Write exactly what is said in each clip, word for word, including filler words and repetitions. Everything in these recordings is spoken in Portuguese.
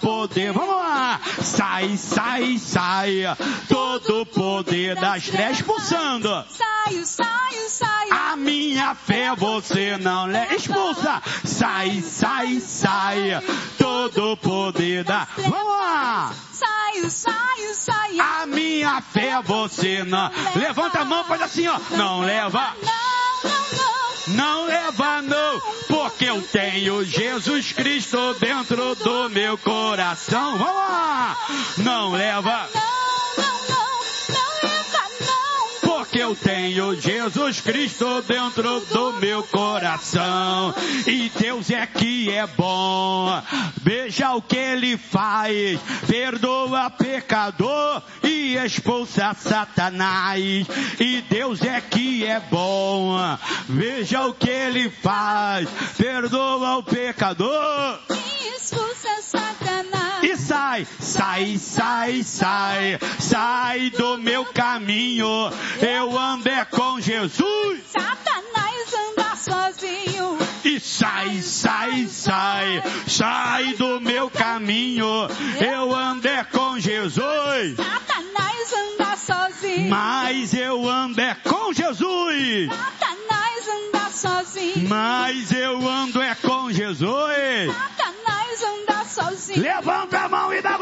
poder, vamos lá, sai, sai, sai, todo poder das trevas, expulsando, saio, saio, saio, a minha fé você não leva, expulsa, sai, sai, sai, todo poder da, vamos lá, saio, saio, saio, a minha fé você não, levanta a mão, faz assim, ó, não leva, não, não, não, não leva não, porque eu tenho Jesus Cristo dentro do meu coração, vamos lá, não leva, não, não, não, não leva não, porque eu tenho Jesus Cristo dentro do meu coração, e Deus é que é bom, veja o que Ele faz, perdoa pecador e expulsa Satanás, e Deus é que é bom, veja o que Ele faz, perdoa o pecador e expulsa Satanás, e sai, sai, sai, sai, sai do meu caminho, eu ando é com Jesus, Satanás anda sozinho, e sai, sai, sai, sai do meu caminho, eu ando é com Jesus, Satanás anda sozinho, mas eu ando é com Jesus, Satanás anda sozinho, mas eu ando é com Jesus, Satanás anda sozinho, levanta a mão e dá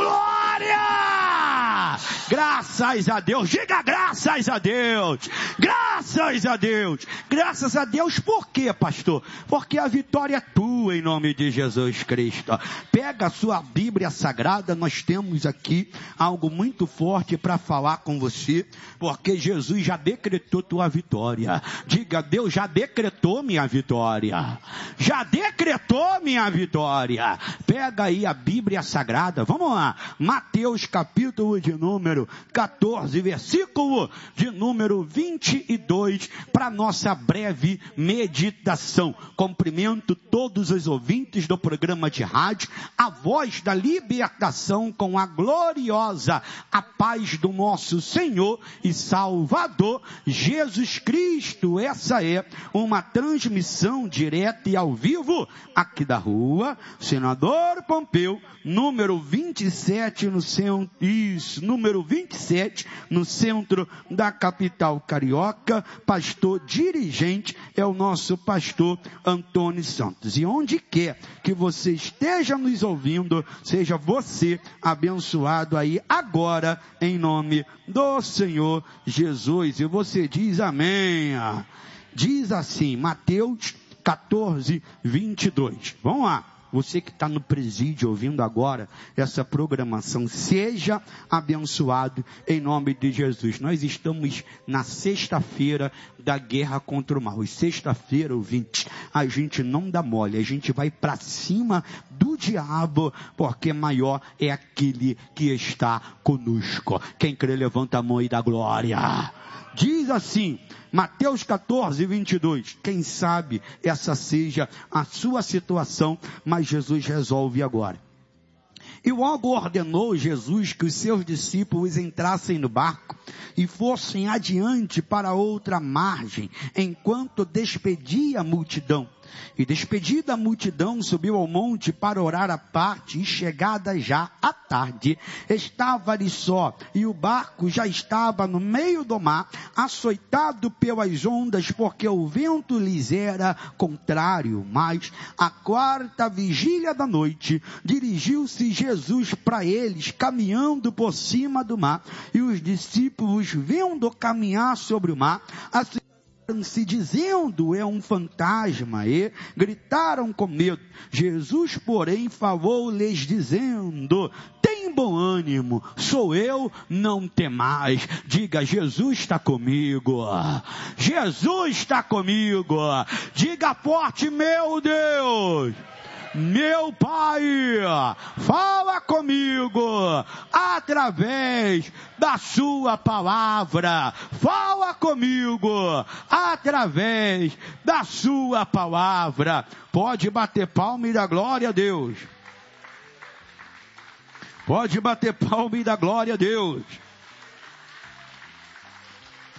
glória, graças a Deus, diga graças a Deus, graças a Deus, graças a Deus, por quê, pastor? Porque a vitória é tua em nome de Jesus Cristo. Pega a sua Bíblia Sagrada, nós temos aqui algo muito forte para falar com você, porque Jesus já decretou tua vitória, diga, Deus já decretou minha vitória, já decretou minha vitória, pega aí a Bíblia Sagrada, vamos lá, Mateus capítulo de número catorze, versículo de número vinte e dois, para nossa breve meditação. Cumprimento todos os ouvintes do programa de rádio, a voz da libertação, com a gloriosa, a paz do nosso Senhor e Salvador Jesus Cristo. Essa é uma transmissão direta e ao vivo, aqui da rua Senador Pompeu, número vinte e sete, no centro, isso, número vinte e sete, no centro da capital carioca. Pastor dirigente é o nosso pastor Antônio Santos. E onde quer que você esteja nos ouvindo, seja você abençoado aí agora, em nome do Senhor Jesus. E você diz amém. Diz assim, Mateus catorze, vinte e dois. Vamos lá. Você que está no presídio ouvindo agora essa programação, seja abençoado em nome de Jesus. Nós estamos na sexta-feira da guerra contra o mal. E sexta-feira, ouvinte, a gente não dá mole, a gente vai para cima do diabo, porque maior é aquele que está conosco. Quem crê, levanta a mão e dá glória. Diz assim, Mateus catorze, vinte e dois, quem sabe essa seja a sua situação, mas Jesus resolve agora. E logo ordenou Jesus que os seus discípulos entrassem no barco e fossem adiante para outra margem, enquanto despedia a multidão. E despedida a multidão, subiu ao monte para orar à parte, e chegada já à tarde, estava ali só, e o barco já estava no meio do mar, açoitado pelas ondas, porque o vento lhes era contrário. Mas, à quarta vigília da noite, dirigiu-se Jesus para eles, caminhando por cima do mar, e os discípulos, vendo caminhar sobre o mar, assim, se dizendo, é um fantasma, e gritaram com medo. Jesus, porém, falou-lhes dizendo, tem bom ânimo, sou eu, não temais. Diga, Jesus está comigo, Jesus está comigo. Diga forte, meu Deus, meu Pai, fala comigo através da sua palavra, fala comigo através da sua palavra. Pode bater palma e dar glória a Deus. Pode bater palma e dar glória a Deus.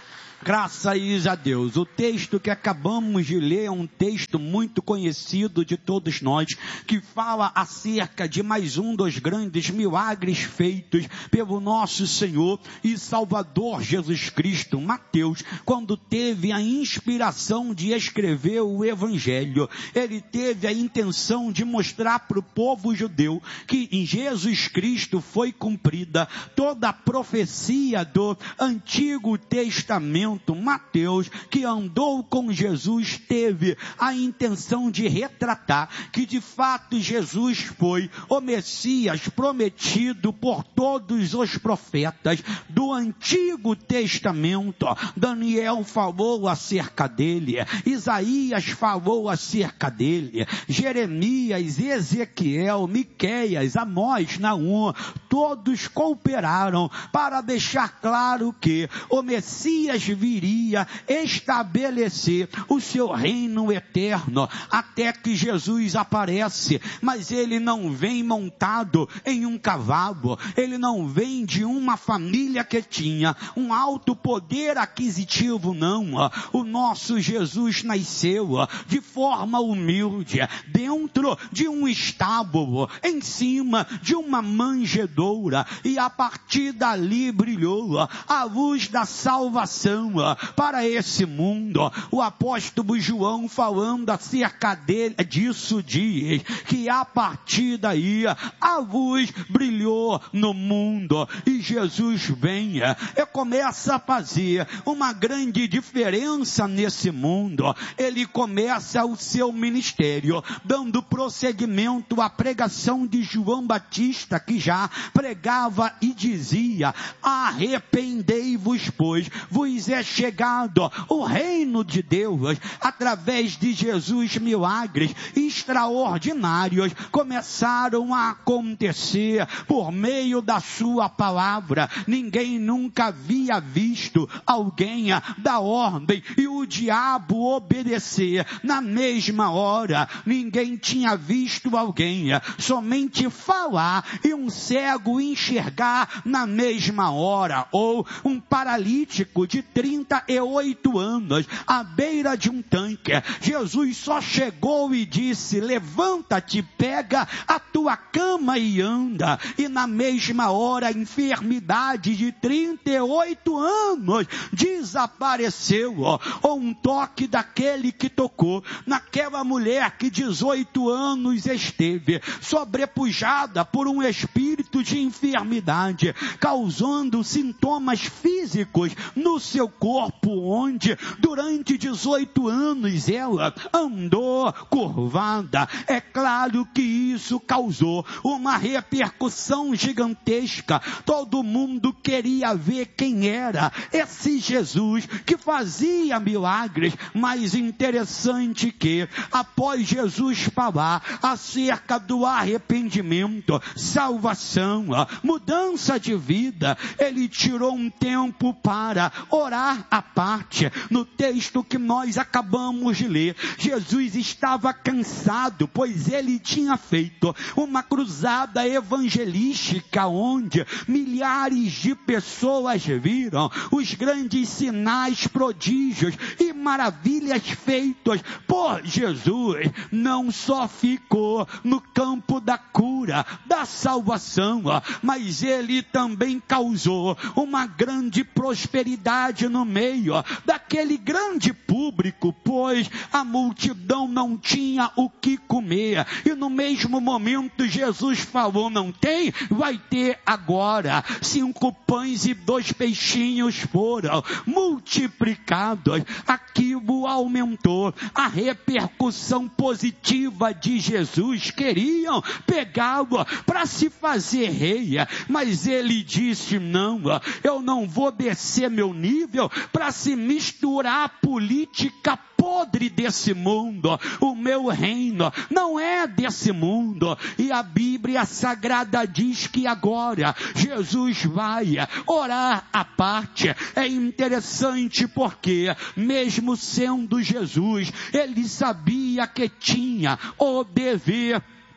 Graças a Deus. O texto que acabamos de ler é um texto muito conhecido de todos nós, que fala acerca de mais um dos grandes milagres feitos pelo nosso Senhor e Salvador Jesus Cristo, Mateus, quando teve a inspiração de escrever o Evangelho. Ele teve a intenção de mostrar para o povo judeu que em Jesus Cristo foi cumprida toda a profecia do Antigo Testamento. Mateus, que andou com Jesus, teve a intenção de retratar que de fato Jesus foi o Messias prometido por todos os profetas do Antigo Testamento. Daniel falou acerca dele, Isaías falou acerca dele, Jeremias, Ezequiel, Miqueias, Amós, Naum, todos cooperaram para deixar claro que o Messias viria estabelecer o seu reino eterno, até que Jesus aparece, mas ele não vem montado em um cavalo, ele não vem de uma família que tinha um alto poder aquisitivo, não. O nosso Jesus nasceu de forma humilde, dentro de um estábulo, em cima de uma manjedoura, e a partir dali brilhou a luz da salvação para esse mundo. O apóstolo João, falando acerca dele, disso, diz que a partir daí a luz brilhou no mundo, e Jesus vem e começa a fazer uma grande diferença nesse mundo. Ele começa o seu ministério dando prosseguimento à pregação de João Batista, que já pregava e dizia: arrependei-vos, pois vos é chegado o reino de Deus. Através de Jesus, milagres extraordinários começaram a acontecer por meio da sua palavra. Ninguém nunca havia visto alguém da ordem e o diabo obedecer na mesma hora. Ninguém tinha visto alguém somente falar e um cego enxergar na mesma hora, ou um paralítico de trinta e oito anos à beira de um tanque. Jesus só chegou e disse: levanta-te, pega a tua cama e anda. E na mesma hora a enfermidade de trinta e oito anos desapareceu. Ou um toque daquele que tocou naquela mulher que dezoito anos esteve sobrepujada por um espírito de enfermidade, causando sintomas físicos no seu corpo, onde durante dezoito anos ela andou curvada. É claro que isso causou uma repercussão gigantesca. Todo mundo queria ver quem era esse Jesus que fazia milagres. Mas interessante que, após Jesus falar acerca do arrependimento, salvação, mudança de vida, ele tirou um tempo para orar à parte. No texto que nós acabamos de ler, Jesus estava cansado, pois ele tinha feito uma cruzada evangelística, onde milhares de pessoas viram os grandes sinais, prodígios e maravilhas feitos por Jesus. Não só ficou no campo da cura, da salvação, mas ele também causou uma grande prosperidade no meio daquele grande público, pois a multidão não tinha o que comer. E no mesmo momento Jesus falou: não tem? Vai ter agora. Cinco pães e dois peixinhos foram multiplicados. Aquilo aumentou a repercussão positiva de Jesus. Queriam pegá-lo para se fazer rei, mas ele disse: não, eu não vou descer meu nível para se misturar a política podre desse mundo. O meu reino não é desse mundo. E a Bíblia Sagrada diz que agora Jesus vai orar à parte. É interessante porque, mesmo sendo Jesus, ele sabia que tinha o dever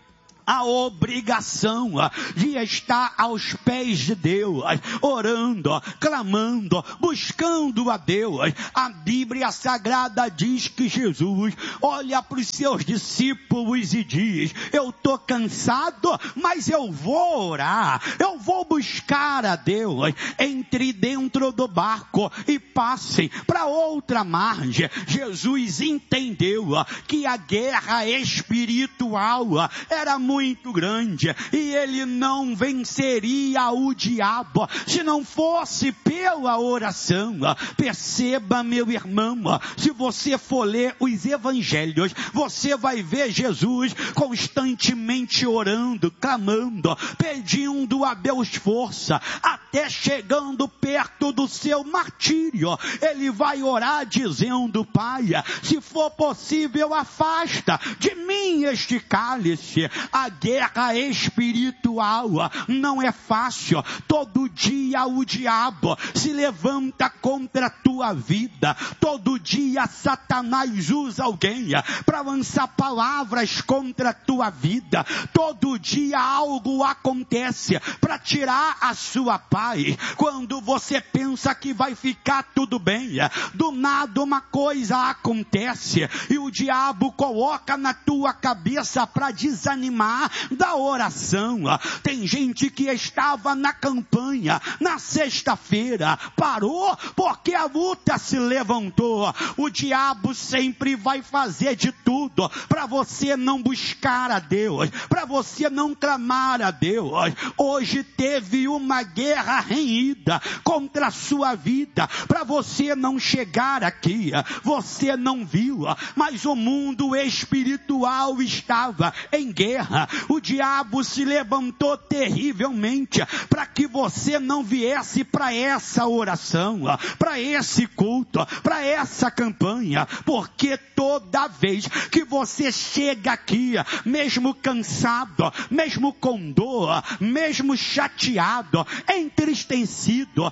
a obrigação de estar aos pés de Deus, orando, clamando, buscando a Deus. A Bíblia Sagrada diz que Jesus olha para os seus discípulos e diz: eu estou cansado, mas eu vou orar, eu vou buscar a Deus. Entre dentro do barco e passem para outra margem. Jesus entendeu que a guerra espiritual era muito grande e ele não venceria o diabo se não fosse pela oração. Perceba, meu irmão, se você for ler os evangelhos, você vai ver Jesus constantemente orando, clamando, pedindo a Deus força, até chegando perto do seu martírio. Ele vai orar dizendo: Pai, se for possível, afasta de mim este cálice. A guerra espiritual não é fácil. Todo dia o diabo se levanta contra a tua vida. Todo dia Satanás usa alguém para lançar palavras contra a tua vida. Todo dia algo acontece para tirar a sua paz. Quando você pensa que vai ficar tudo bem, do nada uma coisa acontece e o diabo coloca na tua cabeça para desanimar da oração. Tem gente que estava na campanha na sexta-feira, parou porque a luta se levantou. O diabo sempre vai fazer de tudo para você não buscar a Deus, para você não clamar a Deus. Hoje teve uma guerra renhida contra a sua vida, para você não chegar aqui. Você não viu, mas o mundo espiritual estava em guerra. O diabo se levantou terrivelmente para que você não viesse para essa oração, para esse culto, para essa campanha, porque toda vez que você chega aqui, mesmo cansado, mesmo com dor, mesmo chateado, entristecido,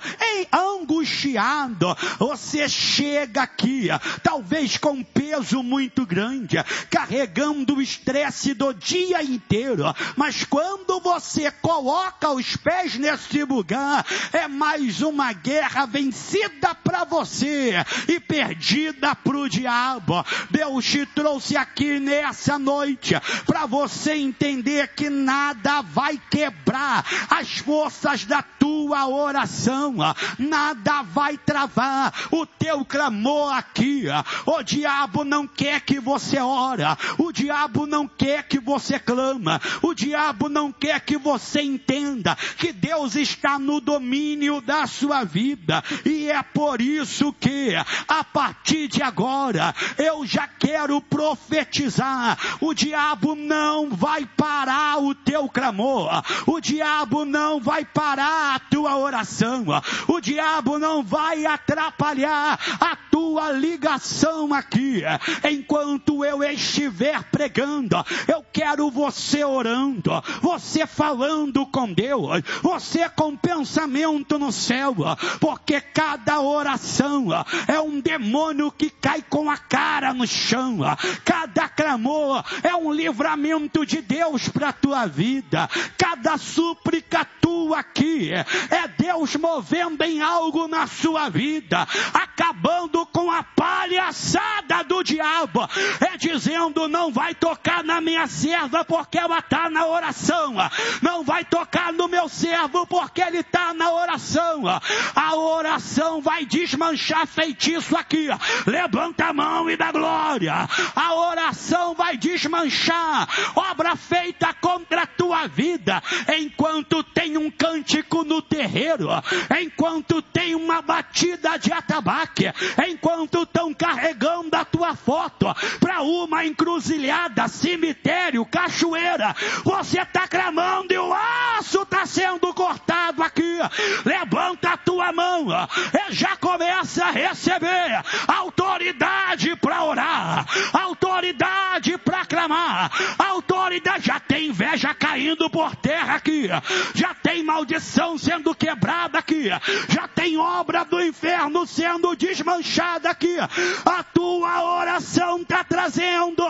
angustiado, você chega aqui, talvez com um peso muito grande, carregando o estresse do dia inteiro, mas quando você coloca os pés nesse lugar, é mais uma guerra vencida para você e perdida para o diabo. Deus te trouxe aqui nessa noite para você entender que nada vai quebrar as forças da tua oração, nada vai travar o teu clamor aqui. O diabo não quer que você ora, o diabo não quer que você clama, o diabo não quer que você entenda que Deus está no domínio da sua vida. E é por isso que a partir de agora eu já quero profetizar: o diabo não vai parar o teu clamor, o diabo não vai parar a tua oração, o diabo não vai atrapalhar a tua ligação aqui. Enquanto eu estiver pregando, eu quero você orando, você falando com Deus, você com pensamento no céu, porque cada oração é um demônio que cai com a cara no chão, cada clamor é um livramento de Deus para a tua vida, cada súplica tua aqui é Deus movendo em algo na sua vida, acabando com a palhaçada do diabo, é dizendo: não vai tocar na minha serva porque ela está na oração, não vai tocar no meu servo porque ele está na oração. A oração vai desmanchar feitiço aqui. Levanta a mão e dá glória. A oração vai desmanchar obra feita contra a tua vida. Enquanto tem um cântico no terreiro, enquanto tem uma batida de atabaque, enquanto estão carregando a tua foto para uma encruzilhada, cemitério, cachoeira, você está clamando e o laço está sendo cortado aqui. Levanta a tua mão e já começa a receber autoridade para orar, autoridade para clamar, autoridade dúvida, já tem inveja caindo por terra aqui, já tem maldição sendo quebrada aqui, já tem obra do inferno sendo desmanchada aqui. A tua oração está trazendo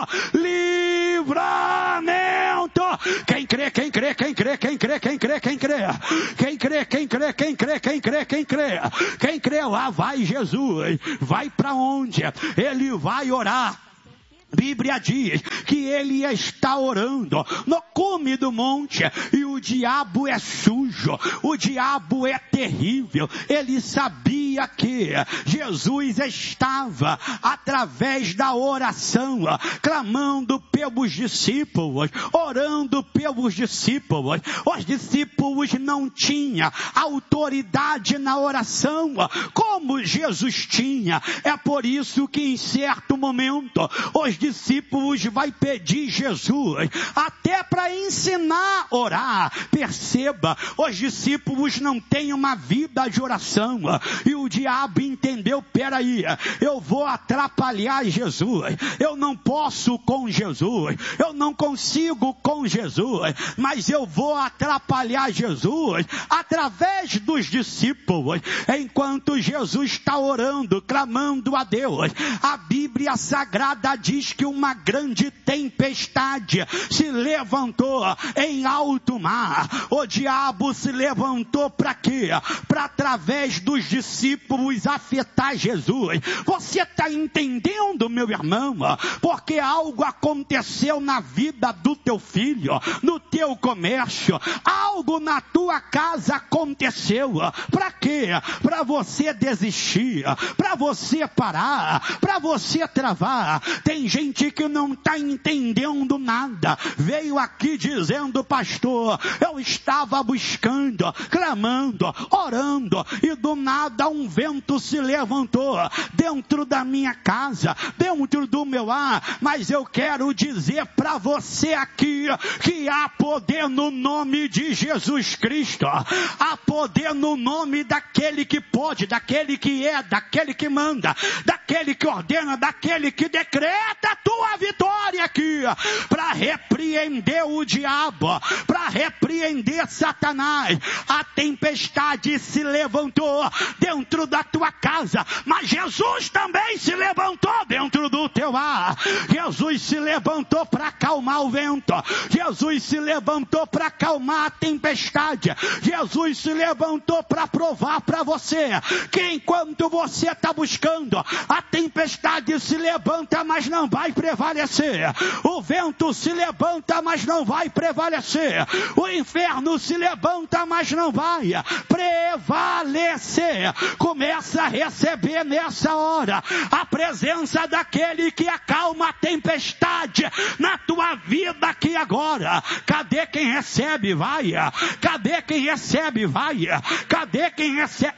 livramento. Quem crê, quem crê, quem crê, quem crê, quem crê, quem crê, quem crê, quem crê, quem crê, quem crê, quem crê, quem crê, lá vai Jesus. Vai para onde? Ele vai orar. Bíblia diz que ele está orando no cume do monte, e o diabo é sujo, o diabo é terrível. Ele sabia que Jesus estava, através da oração, clamando pelos discípulos, orando pelos discípulos. Os discípulos não tinham autoridade na oração como Jesus tinha. É por isso que em certo momento os discípulos vai pedir Jesus até para ensinar a orar. Perceba, os discípulos não têm uma vida de oração, e o diabo entendeu: peraí, eu vou atrapalhar Jesus, eu não posso com Jesus, eu não consigo com Jesus, mas eu vou atrapalhar Jesus através dos discípulos. Enquanto Jesus está orando, clamando a Deus, a Bíblia Sagrada diz que uma grande tempestade se levantou em alto mar. O diabo se levantou para quê? Para, através dos discípulos, afetar Jesus. Você está entendendo, meu irmão? Porque algo aconteceu na vida do teu filho, no teu comércio, algo na tua casa aconteceu. Para quê? Para você desistir, para você parar, para você travar. Tem gente que não está entendendo nada. Veio aqui dizendo: pastor, eu estava buscando, clamando, orando, e do nada um vento se levantou dentro da minha casa, dentro do meu lar. Mas eu quero dizer para você aqui que há poder no nome de Jesus Cristo, há poder no nome daquele que pode, daquele que é, daquele que manda, daquele que ordena, daquele que decreta a tua vitória aqui, para repreender o diabo, para repreender Satanás. A tempestade se levantou dentro da tua casa, mas Jesus também se levantou dentro do teu lar. Jesus se levantou para acalmar o vento, Jesus se levantou para acalmar a tempestade, Jesus se levantou para provar para você que enquanto você está buscando, a tempestade se levanta, mas não vai prevalecer. O vento se levanta, mas não vai prevalecer. O inferno se levanta, mas não vai prevalecer. Começa a receber nessa hora a presença daquele que acalma a tempestade na tua vida aqui agora. Cadê quem recebe? Vai. Cadê quem recebe? Vai. Cadê quem recebe?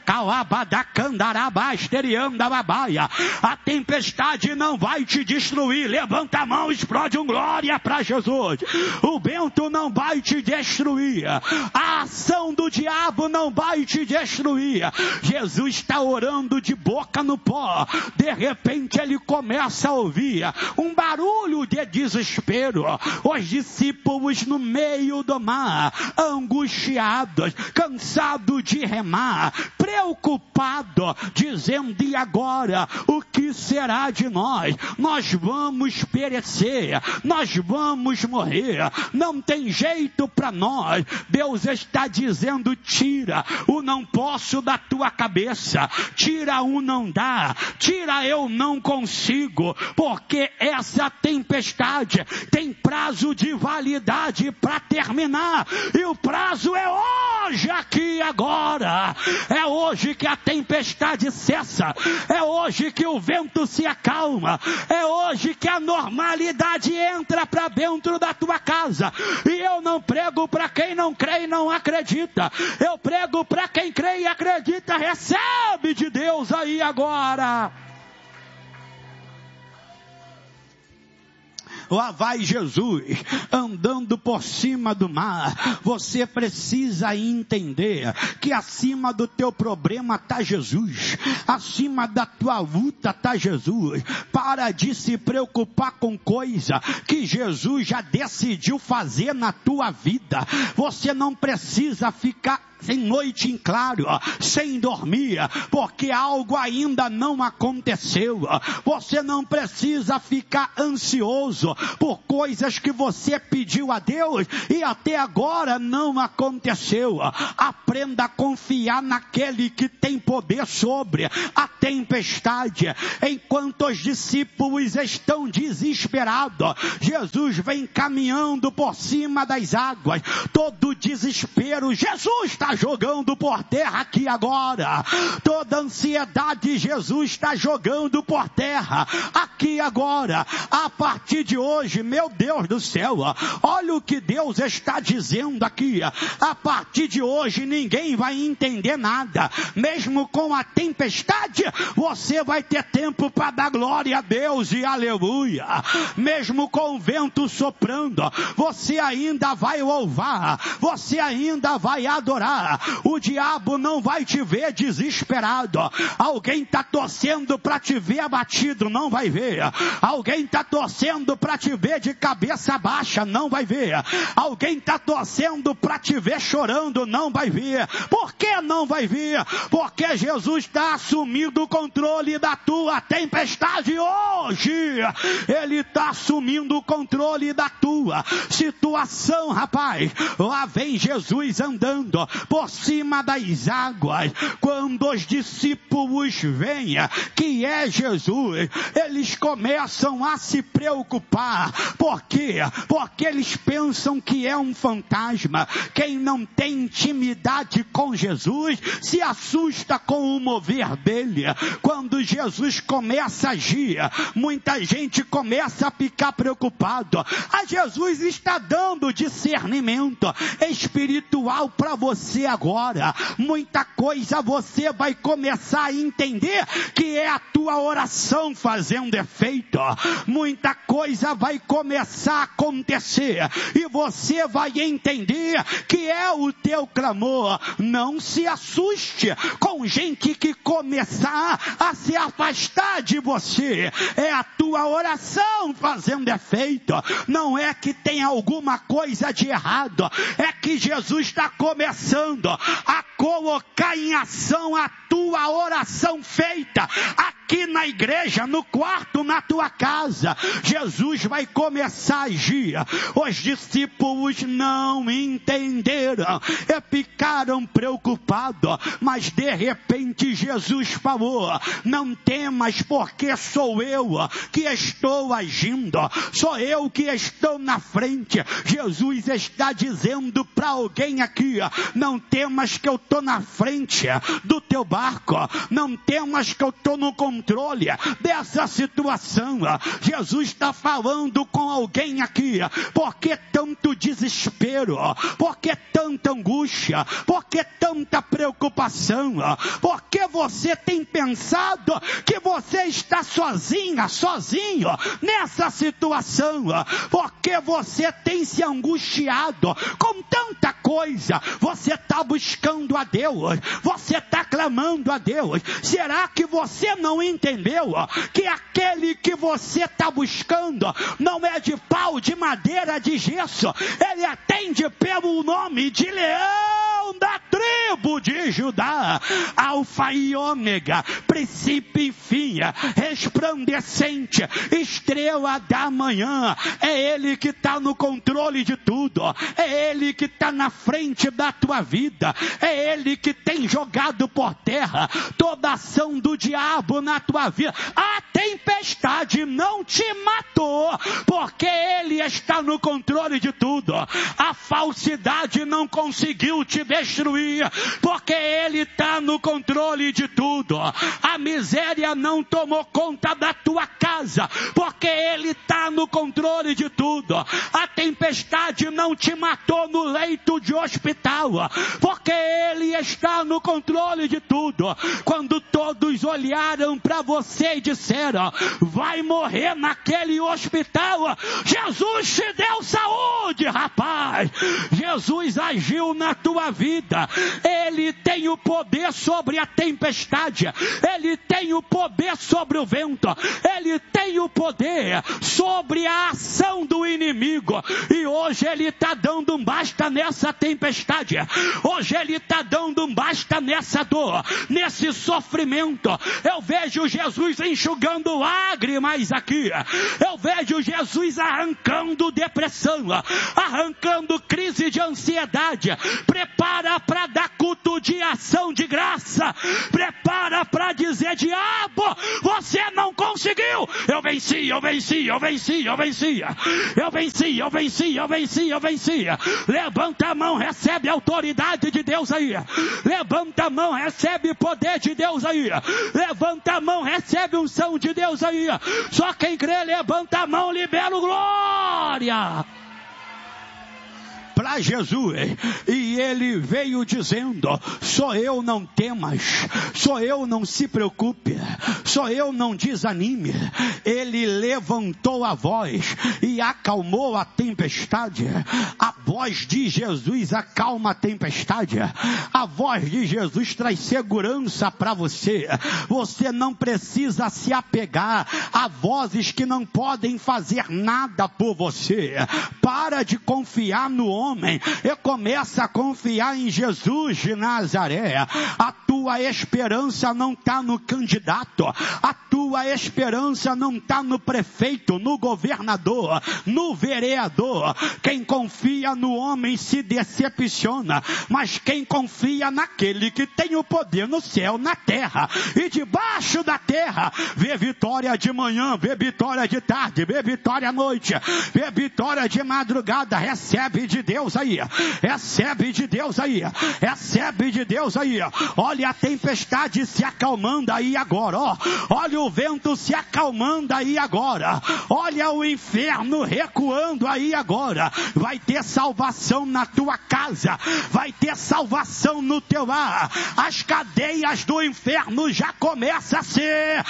A tempestade não vai te destruir. Levanta a mão, explode um glória para Jesus. O vento não vai te destruir, a ação do diabo não vai te destruir. Jesus está orando de boca no pó. De repente ele começa a ouvir um barulho de desespero. Os discípulos no meio do mar, angustiados, cansados de remar, preocupados, dizendo: e agora? O que será de nós? Nós vamos perecer, nós vamos morrer, não tem jeito para nós. Deus está dizendo: tira o não posso da tua cabeça, tira o não dá, tira eu não consigo, porque essa tempestade tem prazo de validade para terminar, e o prazo é hoje, aqui agora. É hoje que a tempestade cessa, é hoje que o vento se acalma, é hoje que a normalidade entra para dentro da tua casa. E eu não prego para quem não crê e não acredita, eu prego para quem crê e acredita. Recebe de Deus aí agora. lá vai Jesus andando por cima do mar. Você precisa entender que acima do teu problema está Jesus, acima da tua luta está Jesus. Para de se preocupar com coisa que Jesus já decidiu fazer na tua vida. Você não precisa ficar sem noite em claro, sem dormir, porque algo ainda não aconteceu. Você não precisa ficar ansioso por coisas que você pediu a Deus e até agora não aconteceu. Aprenda a confiar naquele que tem poder sobre a tempestade. Enquanto os discípulos estão desesperados, Jesus vem caminhando por cima das águas, todo desespero, Jesus está jogando por terra aqui agora. Toda ansiedade, Jesus está jogando por terra aqui agora. A partir de hoje, meu Deus do céu, olha o que Deus está dizendo aqui. A partir de hoje, ninguém vai entender nada. Mesmo com a tempestade, você vai ter tempo para dar glória a Deus e aleluia. Mesmo com o vento soprando, você ainda vai louvar, você ainda vai adorar. O diabo não vai te ver desesperado. Alguém está torcendo para te ver abatido, não vai ver. Alguém está torcendo para te ver de cabeça baixa, não vai ver. Alguém está torcendo para te ver chorando, não vai ver. Por que não vai ver? Porque Jesus está assumindo o controle da tua tempestade hoje. Ele está assumindo o controle da tua situação, rapaz. Lá vem Jesus andando por cima das águas. Quando os discípulos veem que é Jesus, eles começam a se preocupar. Por quê? Porque eles pensam que é um fantasma. Quem não tem intimidade com Jesus se assusta com o mover dele. Quando Jesus começa a agir, muita gente começa a ficar preocupado. A Jesus está dando discernimento espiritual para você agora. Muita coisa você vai começar a entender que é a tua oração fazendo efeito. Muita coisa vai começar a acontecer e você vai entender que é o teu clamor. Não se assuste com gente que começar a se afastar de você. É a tua oração fazendo efeito. Não é que tem alguma coisa de errado, é que Jesus está começando a colocar em ação a tua oração feita aqui na igreja, no quarto, na tua casa. Jesus vai começar a agir. Os discípulos não entenderam e ficaram preocupados, mas de repente Jesus falou: não temas, porque sou eu que estou agindo, sou eu que estou na frente. Jesus está dizendo para alguém aqui: não temas que eu estou na frente do teu barco, não temas que eu estou no controle dessa situação. Jesus está falando com alguém aqui: por que tanto desespero? Por que tanta angústia? Por que tanta preocupação? Por que você tem pensado que você está sozinha, sozinho nessa situação? Por que você tem se angustiado com tanta coisa? Você está buscando a Deus, você está clamando a Deus. Será que você não entendeu que aquele que você está buscando não é de pau, de madeira, de gesso? Ele atende pelo nome de Leão da tribo de Judá, Alfa e Ômega, princípio e fim, resplandecente, estrela da manhã. É Ele que está no controle de tudo, é Ele que está na frente da tua vida, é Ele que tem jogado por terra toda ação do diabo na tua vida. A tempestade não te matou, porque Ele está no controle de tudo. A falsidade não conseguiu te destruir, porque Ele está no controle de tudo. A miséria não tomou conta da tua casa, porque Ele está no controle de tudo. A tempestade não te matou no leito de hospital, porque Ele está no controle de tudo. Quando todos médicos olharam para você e disseram: vai morrer naquele hospital. Jesus te deu saúde, rapaz. Jesus agiu na tua vida. Ele tem o poder sobre a tempestade. Ele tem o poder sobre o vento. Ele tem o poder sobre a ação do inimigo. E hoje ele está dando um basta nessa tempestade. Hoje ele está dando um basta nessa dor, nesse sofrimento. Eu vejo Jesus enxugando lágrimas aqui. Eu vejo Jesus arrancando depressão, arrancando crise de ansiedade. Prepara para dar culto de ação de graça. Prepara para dizer: diabo, você não conseguiu. Eu venci, eu venci, eu venci, eu venci. Eu venci, eu venci, eu venci, eu venci. Levanta a mão, recebe a autoridade de Deus aí. Levanta a mão, recebe poder de Deus aí. Levanta a mão, recebe unção de Deus aí. Só quem crê, levanta a mão, libera o glória para Jesus. E ele veio dizendo: sou eu, não temas, sou eu, não se preocupe, sou eu, não desanime. Ele levantou a voz e acalmou a tempestade. A voz de Jesus acalma a tempestade. A voz de Jesus traz segurança para você. Você não precisa se apegar a vozes que não podem fazer nada por você. Para de confiar no homem e começa a confiar em Jesus de Nazaré. A tua esperança não está no candidato, a tua esperança não está no prefeito, no governador, no vereador. Quem confia no homem se decepciona, mas quem confia naquele que tem o poder no céu, na terra e debaixo da terra, vê vitória de manhã, vê vitória de tarde, vê vitória à noite, vê vitória de madrugada. Recebe de Deus aí, recebe de Deus aí, recebe de Deus aí. Olha a tempestade se acalmando aí agora, ó. Olha o vento se acalmando aí agora. Olha o inferno recuando aí agora. Vai ter salvação na tua casa, vai ter salvação no teu lar. As cadeias do inferno já começam a ser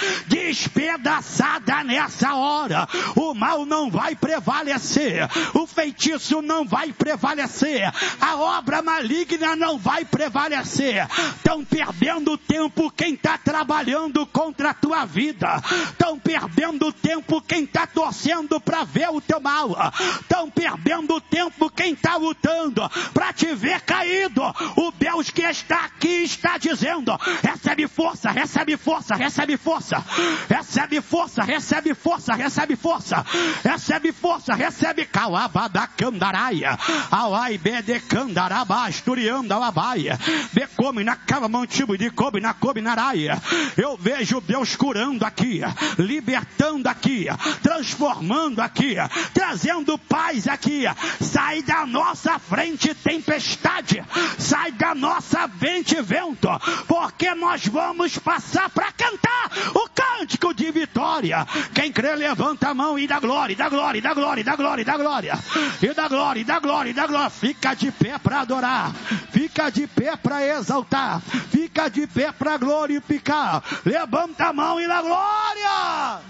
despedaçadas nessa hora. O mal não vai prevalecer, o feitiço não vai prevalecer, a obra maligna não vai prevalecer. Estão perdendo tempo quem está trabalhando contra a tua vida. Estão perdendo tempo quem está torcendo para ver o teu mal. Estão perdendo tempo quem está lutando para te ver caído. O Deus que está aqui está dizendo: recebe força, recebe força, recebe força, recebe força, recebe força, recebe força, recebe força, recebe calabada candaraia, alai bede candaraba asturianda labaia, de come na cava mantibo de come na come na araia. Eu vejo Deus curando aqui, libertando aqui, transformando aqui, trazendo paz aqui. Sai da nossa frente tempestade, sai da nossa frente vento, porque nós vamos passar para cantar o cântico de vitória. Quem crê levanta a mão e dá glória, dá glória, dá glória, dá glória, dá glória, e dá glória, dá glória, dá glória. Fica de pé para adorar, fica de pé para exaltar, fica de pé para glorificar. Levanta a mão e dá glória.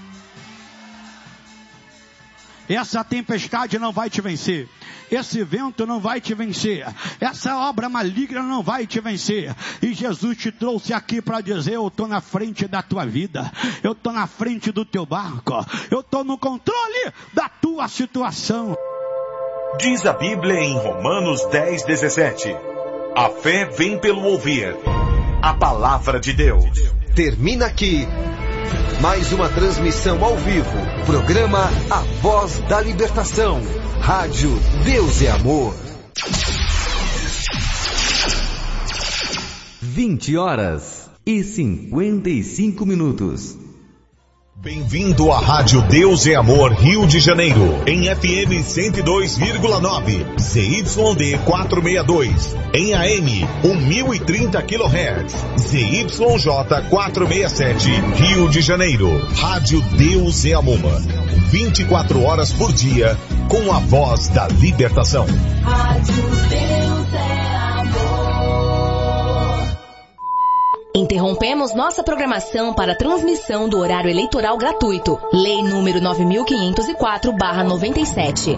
Essa tempestade não vai te vencer. Esse vento não vai te vencer. Essa obra maligna não vai te vencer. E Jesus te trouxe aqui para dizer: eu estou na frente da tua vida. Eu estou na frente do teu barco. Eu estou no controle da tua situação. Diz a Bíblia em Romanos dez, dezessete. A fé vem pelo ouvir a palavra de Deus. Termina aqui mais uma transmissão ao vivo. Programa A Voz da Libertação. Rádio Deus é Amor. vinte horas e cinquenta e cinco minutos. Bem-vindo à Rádio Deus é Amor Rio de Janeiro, em F M cento e dois vírgula nove, Z Y D quatrocentos e sessenta e dois, em A M mil e trinta quilohertz, Z Y J quatrocentos e sessenta e sete, Rio de Janeiro. Rádio Deus é Amor, vinte e quatro horas por dia, com a voz da libertação. Rádio Deus é Amor. Em Interrompemos nossa programação para transmissão do horário eleitoral gratuito. Lei número nove mil quinhentos e quatro barra noventa e sete.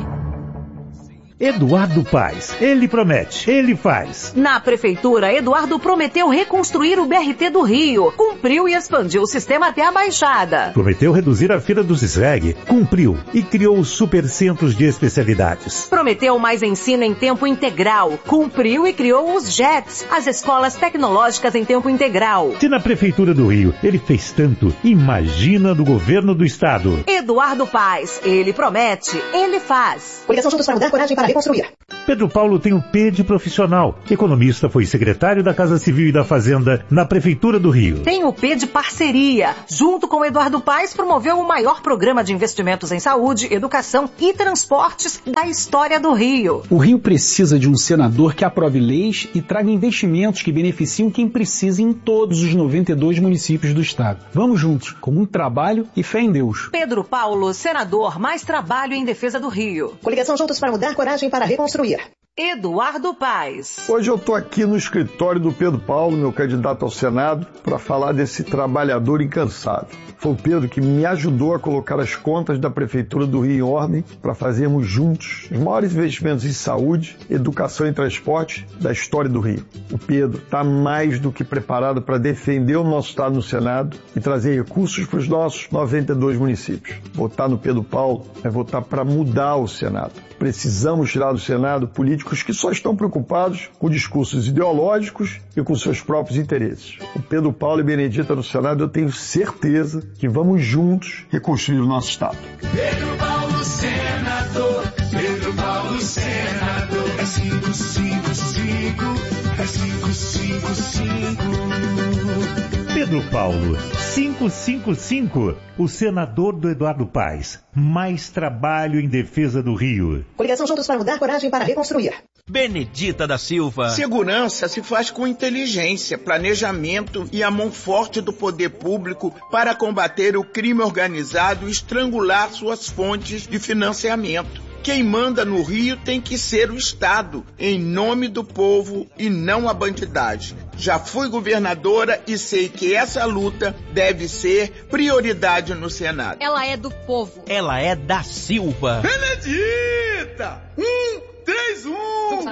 Eduardo Paes, ele promete, ele faz. Na Prefeitura, Eduardo prometeu reconstruir o B R T do Rio, cumpriu e expandiu o sistema até a Baixada. Prometeu reduzir a fila dos S R E G, cumpriu e criou os supercentros de especialidades. Prometeu mais ensino em tempo integral, cumpriu e criou os J E Ts, as escolas tecnológicas em tempo integral. Se na Prefeitura do Rio ele fez tanto, imagina no governo do Estado. Eduardo Paes, ele promete, ele faz. Coligação Juntos para Mudar, coragem para reconstruir. Pedro Paulo tem o P de profissional. Economista, foi secretário da Casa Civil e da Fazenda na Prefeitura do Rio. Tem o P de parceria. Junto com Eduardo Paes, promoveu o maior programa de investimentos em saúde, educação e transportes da história do Rio. O Rio precisa de um senador que aprove leis e traga investimentos que beneficiam quem precisa em todos os noventa e dois municípios do estado. Vamos juntos, com muito trabalho e fé em Deus. Pedro Paulo, senador, mais trabalho em defesa do Rio. Coligação Juntos para Mudar, coragem para reconstruir. Eduardo Paes. Hoje eu estou aqui no escritório do Pedro Paulo, meu candidato ao Senado, para falar desse trabalhador incansável. Foi o Pedro que me ajudou a colocar as contas da Prefeitura do Rio em ordem para fazermos juntos os maiores investimentos em saúde, educação e transporte da história do Rio. O Pedro está mais do que preparado para defender o nosso Estado no Senado e trazer recursos para os nossos noventa e dois municípios. Votar no Pedro Paulo é votar para mudar o Senado. Precisamos tirar do Senado políticos que só estão preocupados com discursos ideológicos e com seus próprios interesses. O Pedro Paulo e Benedita no Senado, eu tenho certeza que vamos juntos reconstruir o nosso Estado. Pedro Paulo, senador, Pedro Paulo, senador, é cinco cinco cinco, é cinco cinco cinco. Pedro Paulo, cinco cinco cinco, o senador do Eduardo Paes. Mais trabalho em defesa do Rio. Coligação Juntos para Mudar, coragem para reconstruir. Benedita da Silva. Segurança se faz com inteligência, planejamento e a mão forte do poder público para combater o crime organizado e estrangular suas fontes de financiamento. Quem manda no Rio tem que ser o Estado, em nome do povo e não a bandidagem. Já fui governadora e sei que essa luta deve ser prioridade no Senado. Ela é do povo. Ela é da Silva. Benedita! Um, três, um!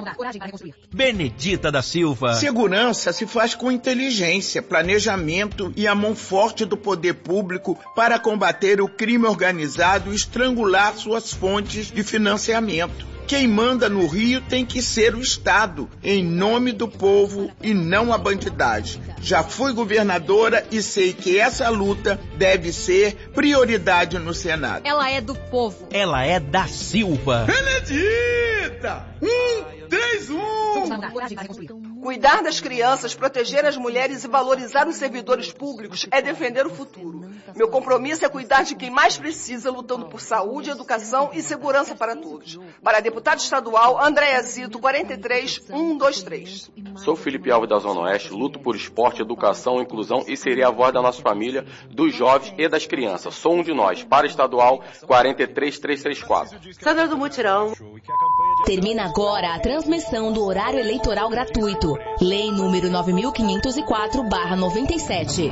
Benedita da Silva. Segurança se faz com inteligência, planejamento e a mão forte do poder público para combater o crime organizado e estrangular suas fontes de financiamento. Quem manda no Rio tem que ser o Estado, em nome do povo e não a bandidagem. Já fui governadora e sei que essa luta deve ser prioridade no Senado. Ela é do povo. Ela é da Silva. Benedita! Um, três, um! Cuidar das crianças, proteger as mulheres e valorizar os servidores públicos é defender o futuro. Meu compromisso é cuidar de quem mais precisa, lutando por saúde, educação e segurança para todos. Para deputado estadual, Andréa Zito, quarenta e três, cento e vinte e três. Sou Felipe Alves da Zona Oeste, luto por esporte, educação, inclusão e serei a voz da nossa família, dos jovens e das crianças. Sou um de nós. Para estadual, quarenta e três, trezentos e trinta e quatro. Sandra do Mutirão. Termina agora a transmissão do horário eleitoral gratuito. Lei número nove mil quinhentos e quatro barra noventa e sete.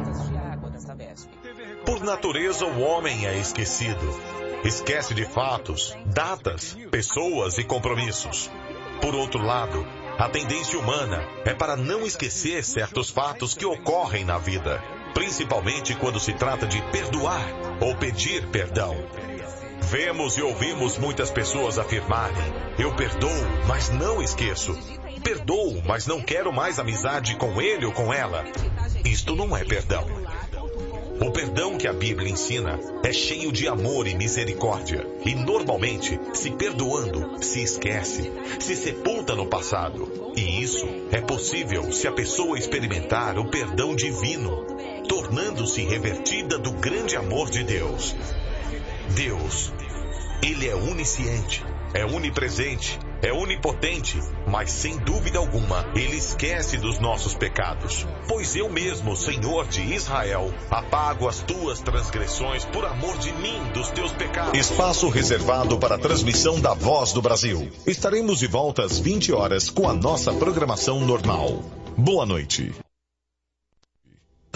Por natureza, o homem é esquecido. Esquece de fatos, datas, pessoas e compromissos. Por outro lado, a tendência humana é para não esquecer certos fatos que ocorrem na vida, principalmente quando se trata de perdoar ou pedir perdão. Vemos e ouvimos muitas pessoas afirmarem: eu perdoo, mas não esqueço. Perdoo, mas não quero mais amizade com ele ou com ela. Isto não é perdão. O perdão que a Bíblia ensina é cheio de amor e misericórdia. E normalmente, se perdoando, se esquece, se sepulta no passado. E isso é possível se a pessoa experimentar o perdão divino, tornando-se revertida do grande amor de Deus. Deus, Ele é onisciente, é onipresente, é onipotente, mas sem dúvida alguma, Ele esquece dos nossos pecados. Pois eu mesmo, Senhor de Israel, apago as tuas transgressões por amor de mim, dos teus pecados. Espaço reservado para a transmissão da Voz do Brasil. Estaremos de volta às vinte horas com a nossa programação normal. Boa noite.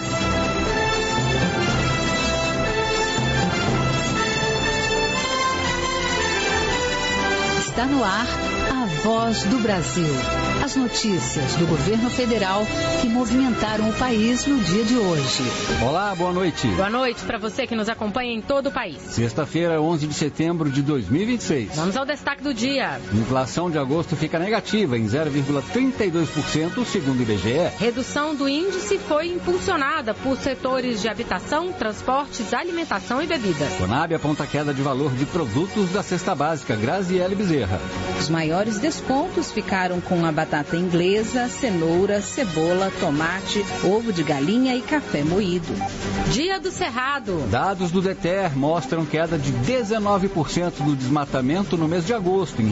Está no ar a Voz do Brasil. As notícias do governo federal que movimentaram o país no dia de hoje. Olá, boa noite. Boa noite para você que nos acompanha em todo o país. Sexta-feira, onze de setembro de dois mil e vinte e seis. Vamos ao destaque do dia. Inflação de agosto fica negativa em zero vírgula trinta e dois por cento, segundo o I B G E. Redução do índice foi impulsionada por setores de habitação, transportes, alimentação e bebidas. Conab aponta queda de valor de produtos da cesta básica. Graziele Bezerra. Os maiores descontos ficaram com a batata inglesa, cenoura, cebola, tomate, ovo de galinha e café moído. Dia do Cerrado. Dados do DETER mostram queda de dezenove por cento do desmatamento no mês de agosto, em